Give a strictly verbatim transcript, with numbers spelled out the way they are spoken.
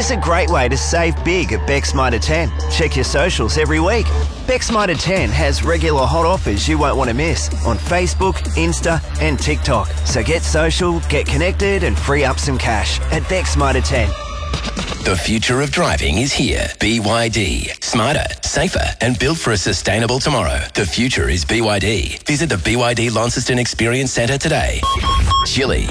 It's a great way to save big at Beck's Mitre ten. Check your socials every week. Beck's Mitre ten has regular hot offers you won't want to miss on Facebook, Insta and TikTok. So get social, get connected and free up some cash at Beck's Mitre ten. The future of driving is here. B Y D. Smarter, safer and built for a sustainable tomorrow. The future is B Y D. Visit the B Y D Launceston Experience Centre today. Chili.